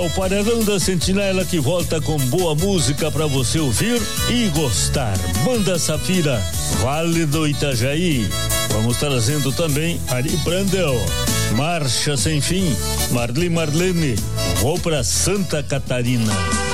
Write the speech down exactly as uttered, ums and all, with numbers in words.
o Paredão da Sentinela, que volta com boa música pra você ouvir e gostar. Banda Safira, Vale do Itajaí. Vamos trazendo também Ari Brandel, Marcha Sem Fim, Marli Marlene, Vou pra Santa Catarina.